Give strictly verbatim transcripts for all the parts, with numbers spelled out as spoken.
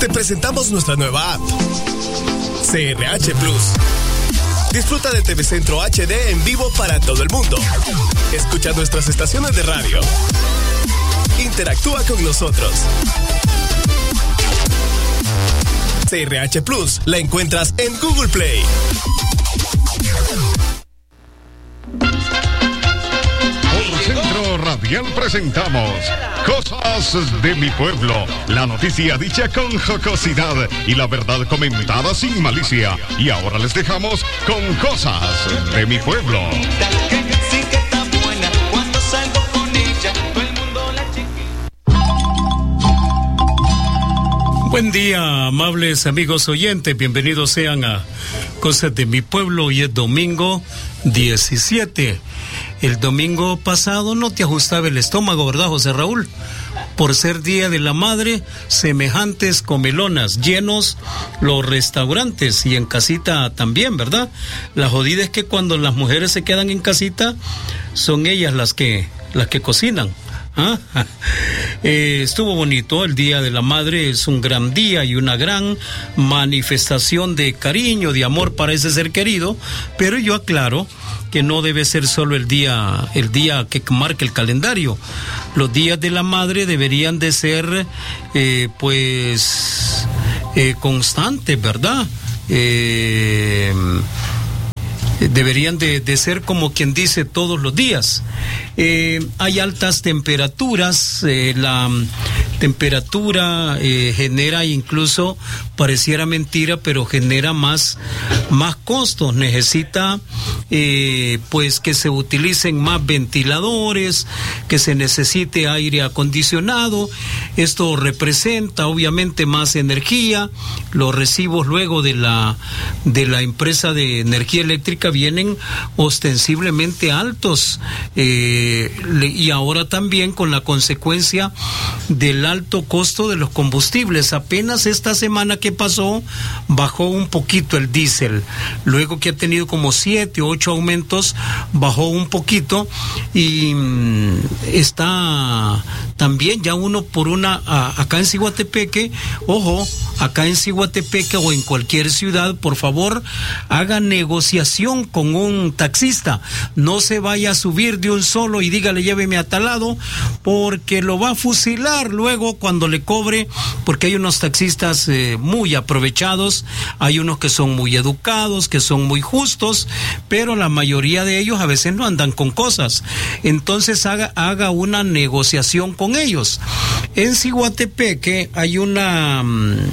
Te presentamos nuestra nueva app, C R H Plus. Disfruta de T V Centro H D en vivo para todo el mundo. Escucha nuestras estaciones de radio. Interactúa con nosotros. C R H Plus la encuentras en Google Play. Por Centro Radial presentamos Cosas de mi pueblo. La noticia dicha con jocosidad y la verdad comentada sin malicia. Y ahora les dejamos con Cosas de mi pueblo. Buen día, amables amigos oyentes. Bienvenidos sean a Cosas de mi pueblo. Hoy es domingo diecisiete. El domingo pasado no te ajustaba el estómago, ¿verdad, José Raúl? Por ser Día de la Madre, semejantes comelonas, llenos los restaurantes y en casita también, ¿verdad? La jodida es que cuando las mujeres se quedan en casita, son ellas las que, las que cocinan. ¿Ah? Eh, estuvo bonito. El Día de la Madre es un gran día y una gran manifestación de cariño, de amor para ese ser querido, pero yo aclaro que no debe ser solo el día, el día que marque el calendario. Los días de la madre deberían de ser, eh, pues, eh, constantes, ¿verdad? Eh, deberían de, de ser como quien dice todos los días. Eh, hay altas temperaturas, eh, la temperatura eh, genera incluso, pareciera mentira, pero genera más, más costos. Necesita eh, pues que se utilicen más ventiladores, que se necesite aire acondicionado. Esto representa obviamente más energía. Los recibos luego de la, de la empresa de energía eléctrica vienen ostensiblemente altos, eh, y ahora también con la consecuencia del alto costo de los combustibles. Apenas esta semana que pasó bajó un poquito el diésel, luego que ha tenido como siete o ocho aumentos, bajó un poquito y mmm, está también ya uno por una, a, acá en Ciguatepeque, ojo, acá en Ciguatepeque o en cualquier ciudad, por favor, haga negociación con un taxista, no se vaya a subir de un solo y dígale lléveme a tal lado, porque lo va a fusilar luego cuando le cobre, porque hay unos taxistas eh, muy aprovechados, hay unos que son muy educados, que son muy justos, pero la mayoría de ellos a veces no andan con cosas. Entonces haga, haga una negociación con ellos. En Ciguatepeque hay una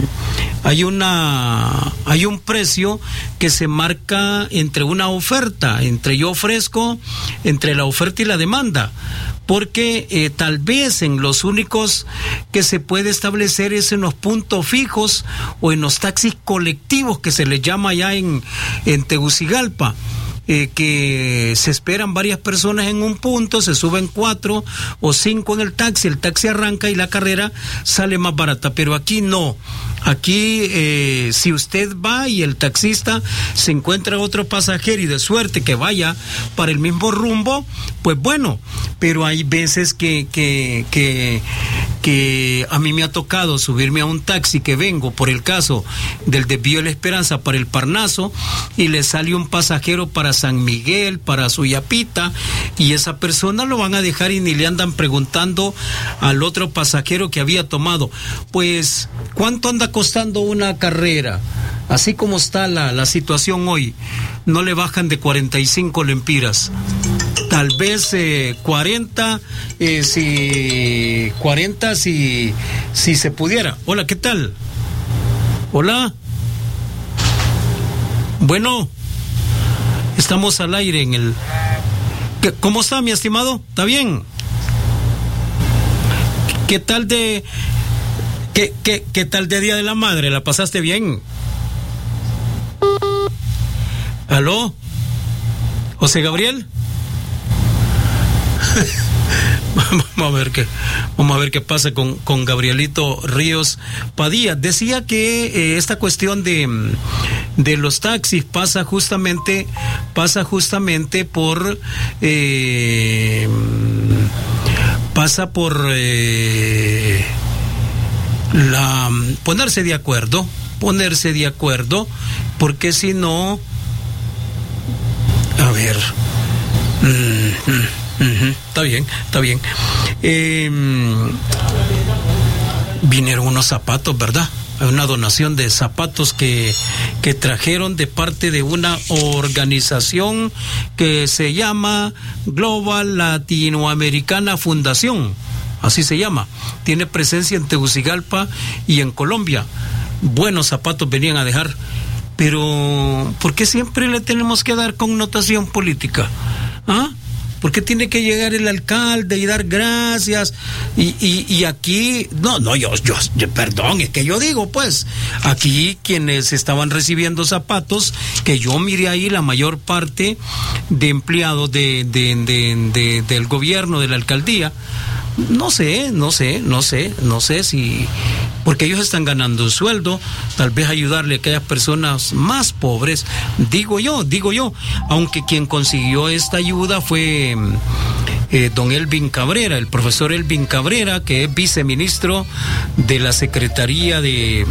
hay una hay un precio que se marca entre una oferta, entre yo ofrezco, entre la oferta y la demanda, porque eh, tal vez en los únicos que se puede establecer es en los puntos fijos o en los taxis colectivos que se les llama allá en, en Tegucigalpa. Eh, que se esperan varias personas en un punto, se suben cuatro o cinco en el taxi, el taxi arranca y la carrera sale más barata, pero aquí no. Aquí eh, si usted va y el taxista se encuentra otro pasajero y de suerte que vaya para el mismo rumbo, pues bueno, pero hay veces que que que que a mí me ha tocado subirme a un taxi que vengo por el caso del desvío de la Esperanza para el Parnaso y le sale un pasajero para San Miguel, para Suyapita, y esa persona lo van a dejar y ni le andan preguntando al otro pasajero que había tomado, pues, ¿cuánto anda costando una carrera? Así como está la, la situación hoy, no le bajan de cuarenta y cinco lempiras. Tal vez eh, cuarenta, eh, si cuarenta si, si se pudiera. Hola, ¿qué tal? Hola. Bueno, estamos al aire en el... ¿Cómo está, mi estimado? ¿Está bien? ¿Qué tal de... ¿Qué, qué, qué tal de Día de la Madre? ¿La pasaste bien? ¿Aló? ¿José Gabriel? Vamos a ver qué, vamos a ver qué pasa con, con Gabrielito Ríos Padilla. Decía que eh, esta cuestión de, de los taxis pasa justamente, pasa justamente por eh, pasa por eh, la ponerse de acuerdo, ponerse de acuerdo, porque si no, a ver, mm, mm, mm, está bien, está bien. Eh, vinieron unos zapatos, ¿verdad? Una donación de zapatos que, que trajeron de parte de una organización que se llama Global Latinoamericana Fundación, así se llama. Tiene presencia en Tegucigalpa y en Colombia. Buenos zapatos venían a dejar, pero ¿por qué siempre le tenemos que dar connotación política? ¿Ah? ¿Por qué tiene que llegar el alcalde y dar gracias? Y, y, y aquí, no, no, yo, yo, yo, perdón, es que yo digo, pues, aquí quienes estaban recibiendo zapatos, que yo miré ahí la mayor parte de empleados de, de, de, de, del gobierno, de la alcaldía, no sé, no sé, no sé, no sé si, porque ellos están ganando un sueldo, tal vez ayudarle a aquellas personas más pobres, digo yo, digo yo, aunque quien consiguió esta ayuda fue eh, don Elvin Cabrera, el profesor Elvin Cabrera, que es viceministro de la Secretaría de,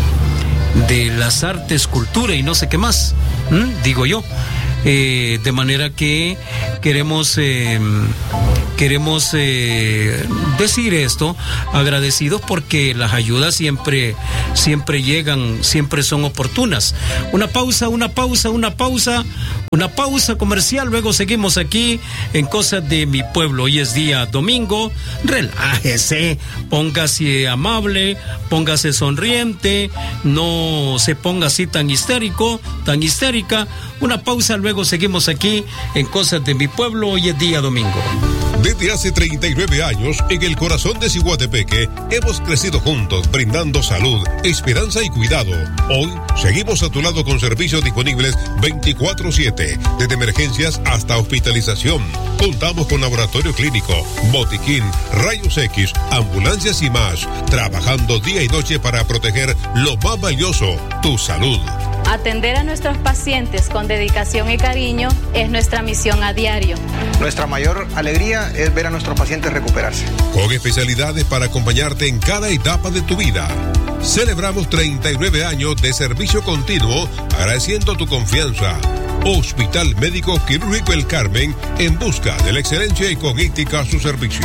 de las Artes, Cultura y no sé qué más, ¿Mm? digo yo. Eh, de manera que queremos eh, queremos eh, decir esto, agradecidos porque las ayudas siempre siempre llegan, siempre son oportunas. Una pausa, una pausa, una pausa, una pausa comercial, luego seguimos aquí en Cosas de mi Pueblo. Hoy es día domingo, relájese, póngase amable, póngase sonriente, no se ponga así tan histérico, tan histérica. Una pausa, luego seguimos aquí en Cosas de mi Pueblo. Hoy es día domingo. Desde hace treinta y nueve años, en el corazón de Ciguatepeque, hemos crecido juntos, brindando salud, esperanza y cuidado. Hoy, seguimos a tu lado con servicios disponibles veinticuatro siete, desde emergencias hasta hospitalización. Contamos con laboratorio clínico, botiquín, rayos X, ambulancias y más, trabajando día y noche para proteger lo más valioso, tu salud. Atender a nuestros pacientes con dedicación y cariño es nuestra misión a diario. Nuestra mayor alegría es ver a nuestros pacientes recuperarse. Con especialidades para acompañarte en cada etapa de tu vida. Celebramos treinta y nueve años de servicio continuo, agradeciendo tu confianza. Hospital Médico Quirúrgico El Carmen, en busca de la excelencia y con ética a su servicio.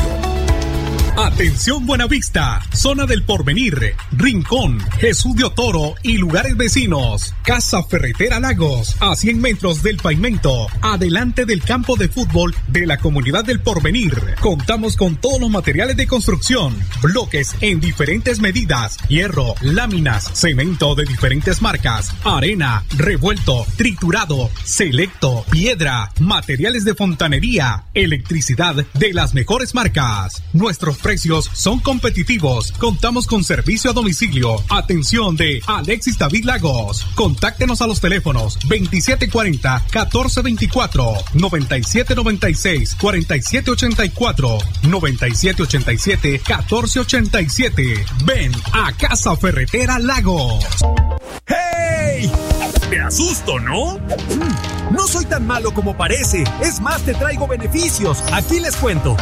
Atención Buenavista, Zona del Porvenir, Rincón, Jesús de Otoro y lugares vecinos. Casa Ferretera Lagos, a cien metros del pavimento, adelante del campo de fútbol de la comunidad del Porvenir. Contamos con todos los materiales de construcción, bloques en diferentes medidas, hierro, láminas, cemento de diferentes marcas, arena, revuelto, triturado, selecto, piedra, materiales de fontanería, electricidad de las mejores marcas. Nuestros precios son competitivos. Contamos con servicio a domicilio. Atención de Alexis David Lagos. Contáctenos a los teléfonos veintisiete cuarenta, catorce veinticuatro, noventa y siete noventa y seis, cuarenta y siete ochenta y cuatro, noventa y siete ochenta y siete, catorce ochenta y siete. Ven a Casa Ferretera Lagos. ¡Hey! Te asusto, ¿no? No soy tan malo como parece. Es más, te traigo beneficios. Aquí les cuento.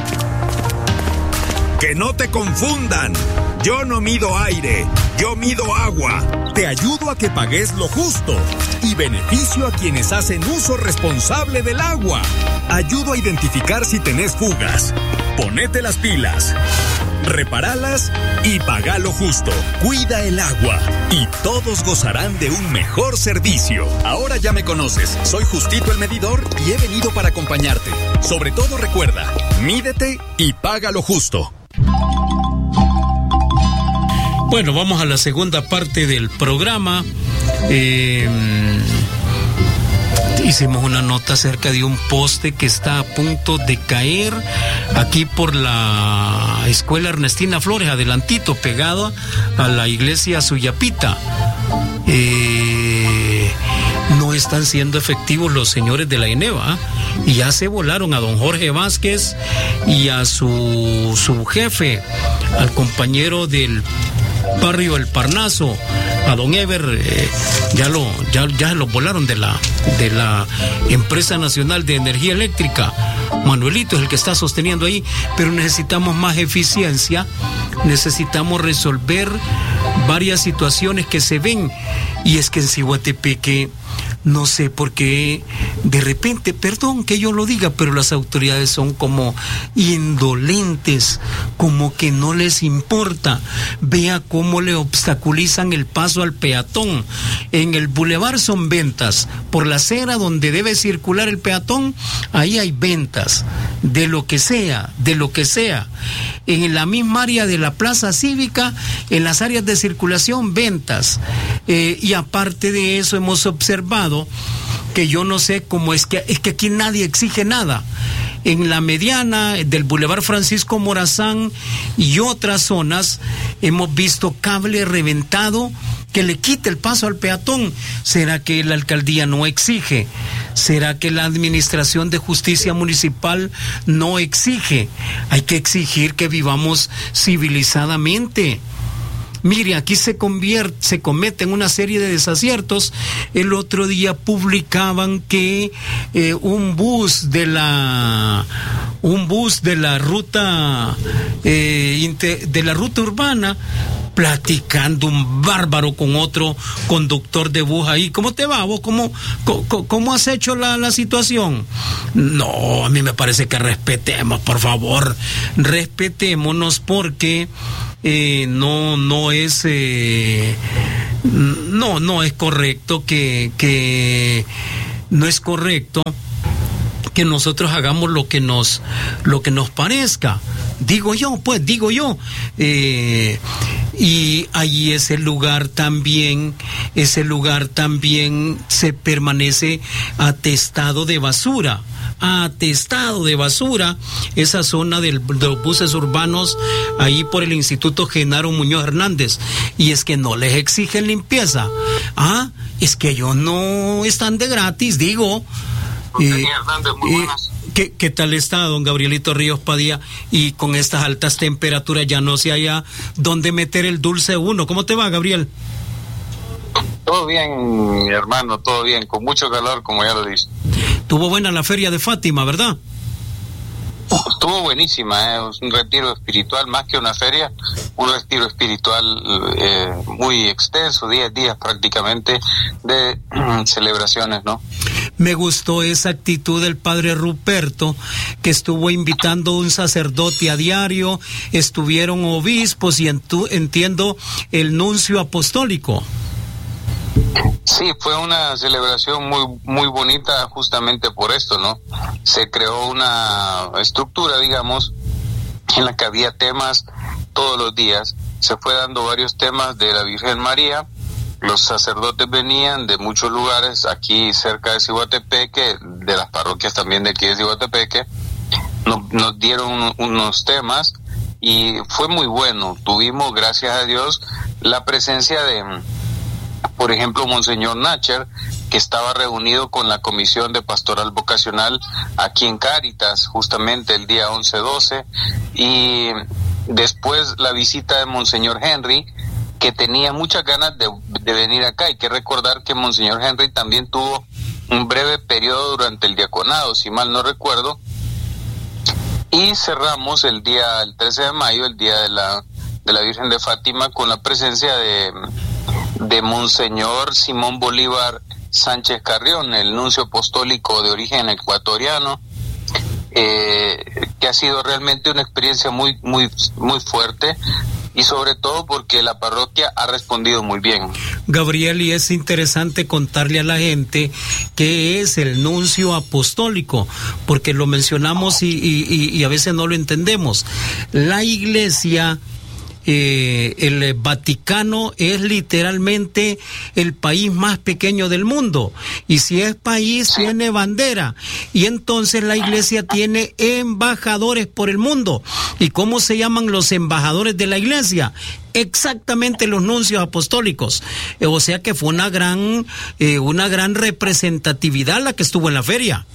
Que no te confundan. Yo no mido aire, yo mido agua. Te ayudo a que pagues lo justo y beneficio a quienes hacen uso responsable del agua. Ayudo a identificar si tenés fugas. Ponete las pilas, reparalas y paga lo justo. Cuida el agua y todos gozarán de un mejor servicio. Ahora ya me conoces, soy Justito el Medidor y he venido para acompañarte. Sobre todo recuerda, mídete y paga lo justo. Bueno, vamos a la segunda parte del programa. Eh, hicimos una nota acerca de un poste que está a punto de caer aquí por la escuela Ernestina Flores, adelantito, pegado a la iglesia Suyapita. Eh, no están siendo efectivos los señores de la ENEVA, ¿eh? Y ya se volaron a don Jorge Vázquez y a su, su jefe, al compañero del barrio El Parnaso, a don Ever, eh, ya lo ya ya lo volaron de la de la Empresa Nacional de Energía Eléctrica. Manuelito es el que está sosteniendo ahí, pero necesitamos más eficiencia, necesitamos resolver varias situaciones que se ven, y es que en Ciguatepeque, no sé por qué, de repente, perdón que yo lo diga, pero las autoridades son como indolentes, como que no les importa. Vea cómo le obstaculizan el paso al peatón. En el bulevar son ventas, por la acera donde debe circular el peatón, ahí hay ventas, de lo que sea, de lo que sea. En la misma área de la plaza cívica, en las áreas de circulación, ventas. Eh, y aparte de eso hemos observado que yo no sé cómo es que es que aquí nadie exige nada. En la mediana del Boulevard Francisco Morazán y otras zonas hemos visto cable reventado que le quite el paso al peatón. ¿Será que la alcaldía no exige? ¿Será que la administración de justicia municipal no exige? Hay que exigir que vivamos civilizadamente. Mire, aquí se convierte, se cometen una serie de desaciertos. El otro día publicaban que eh, un bus de la un bus de la ruta eh, inter, de la ruta urbana platicando un bárbaro con otro conductor de bus ahí. ¿Cómo te va vos? ¿Cómo, cómo, cómo has hecho la, la situación? No, a mí me parece que respetemos, por favor, respetémonos, porque Eh, no no es eh, no no es correcto que que no es correcto que nosotros hagamos lo que nos lo que nos parezca, digo yo, pues digo yo eh, y ahí ese lugar también ese lugar también se permanece atestado de basura. Atestado de basura, esa zona del, de los buses urbanos, ahí por el Instituto Genaro Muñoz Hernández, y es que no les exigen limpieza. Ah, es que ellos no están de gratis, digo. Eh, Hernández, muy eh, ¿qué, ¿Qué tal está don Gabrielito Ríos Padilla? Y con estas altas temperaturas ya no se haya dónde meter el dulce uno. ¿Cómo te va, Gabriel? Todo bien, hermano, todo bien, con mucho calor, como ya lo dice. Tuvo buena la feria de Fátima, ¿verdad? Estuvo buenísima, ¿eh? Es un retiro espiritual, más que una feria, un retiro espiritual eh, muy extenso, diez días prácticamente de celebraciones, ¿no? Me gustó esa actitud del padre Ruperto, que estuvo invitando a un sacerdote a diario, estuvieron obispos y entu- entiendo el nuncio apostólico. Sí, fue una celebración muy muy bonita justamente por esto, ¿no? Se creó una estructura, digamos, en la que había temas todos los días. Se fue dando varios temas de la Virgen María. Los sacerdotes venían de muchos lugares aquí cerca de Ciguatepeque, de las parroquias también de aquí de Ciguatepeque. Nos, nos dieron unos temas y fue muy bueno. Tuvimos, gracias a Dios, la presencia de, por ejemplo, Monseñor Nacher, que estaba reunido con la Comisión de Pastoral Vocacional aquí en Cáritas, justamente el día once doce, y después la visita de Monseñor Henry, que tenía muchas ganas de, de venir acá. Hay que recordar que Monseñor Henry también tuvo un breve periodo durante el diaconado, si mal no recuerdo, y cerramos el día, el trece de mayo, el día de la, de la Virgen de Fátima, con la presencia de de Monseñor Simón Bolívar Sánchez Carrión, el nuncio apostólico de origen ecuatoriano, eh, que ha sido realmente una experiencia muy muy muy fuerte, y sobre todo porque la parroquia ha respondido muy bien. Gabriel, y es interesante contarle a la gente qué es el nuncio apostólico, porque lo mencionamos y, y, y a veces no lo entendemos. La Iglesia, Eh, el Vaticano es literalmente el país más pequeño del mundo, y si es país tiene bandera, y entonces la Iglesia tiene embajadores por el mundo. ¿Y cómo se llaman los embajadores de la Iglesia? Exactamente, los nuncios apostólicos. Eh, o sea que fue una gran eh, una gran representatividad la que estuvo en la feria.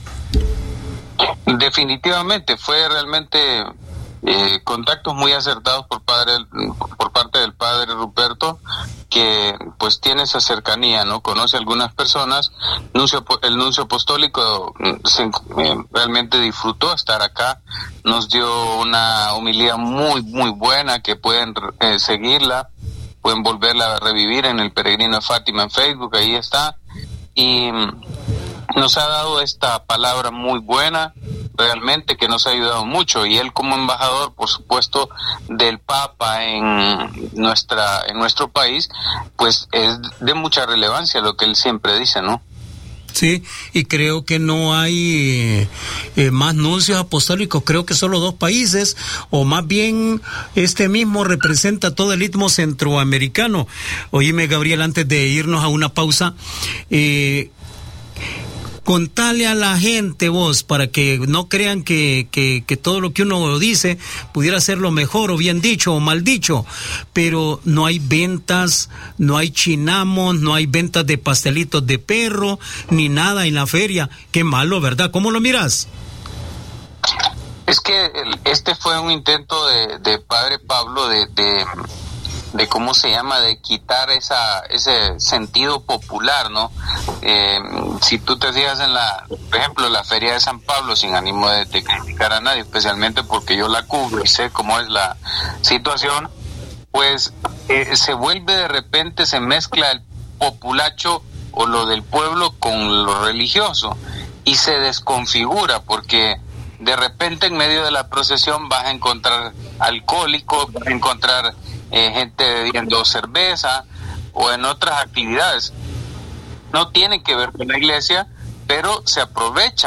Definitivamente fue realmente Eh, contactos muy acertados por padre por parte del padre Ruperto, que pues tiene esa cercanía, ¿no? Conoce a algunas personas. Nuncio, el nuncio apostólico se, eh, realmente disfrutó estar acá, nos dio una homilía muy, muy buena, que pueden eh, seguirla, pueden volverla a revivir en el Peregrino de Fátima en Facebook, ahí está, y nos ha dado esta palabra muy buena, realmente, que nos ha ayudado mucho, y él como embajador, por supuesto, del Papa en nuestra en nuestro país, pues es de mucha relevancia lo que él siempre dice, ¿no? Sí, y creo que no hay eh, más nuncios apostólicos, creo que solo dos países, o más bien este mismo representa todo el istmo centroamericano. Oíme, Gabriel, antes de irnos a una pausa, eh, contale a la gente vos, para que no crean que, que, que todo lo que uno dice pudiera ser lo mejor o bien dicho o mal dicho, pero no hay ventas, no hay chinamos, no hay ventas de pastelitos de perro, ni nada en la feria. Qué malo, ¿verdad? ¿Cómo lo miras? Es que este fue un intento de, de Padre Pablo de... de... de cómo se llama, de quitar esa ese sentido popular, ¿no? Eh, si tú te fijas en la, por ejemplo, la Feria de San Pablo, sin ánimo de, de criticar a nadie, especialmente porque yo la cubro y sé cómo es la situación, pues eh, se vuelve de repente, se mezcla el populacho o lo del pueblo con lo religioso y se desconfigura, porque de repente en medio de la procesión vas a encontrar alcohólicos, vas a encontrar Eh, gente bebiendo cerveza o en otras actividades. No tienen que ver con la iglesia, pero se aprovecha